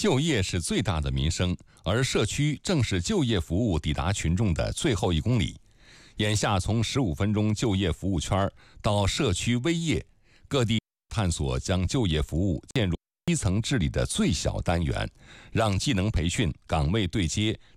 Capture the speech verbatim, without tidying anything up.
就业是最大的民生，而社区正是就业服务抵达群众的最后一公里。眼下，从十五分钟就业服务圈到社区微业，各地探索将就业服务建入基层治理的最小单元，让技能培训、岗位对接、